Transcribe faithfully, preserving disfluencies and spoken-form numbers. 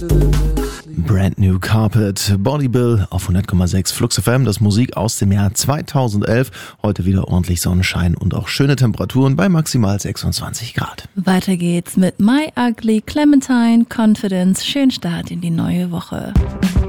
Brand New Carpet, Body Bill auf hundert Komma sechs Flux F M, das Musik aus dem Jahr zweitausendelf. Heute wieder ordentlich Sonnenschein und auch schöne Temperaturen bei maximal sechsundzwanzig Grad. Weiter geht's mit My Ugly Clementine, Confidence. Schönen Start in die neue Woche.